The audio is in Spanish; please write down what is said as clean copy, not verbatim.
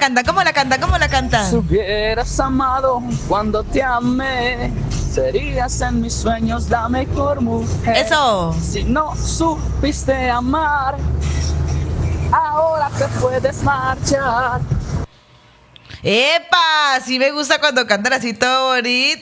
canta? ¿Cómo la canta? ¿Cómo la canta? Si hubieras amado cuando te amé, serías en mis sueños la mejor mujer. Eso. Si no supiste amar, ahora te puedes marchar. ¡Epa! Sí me gusta cuando cantan así todo bonito.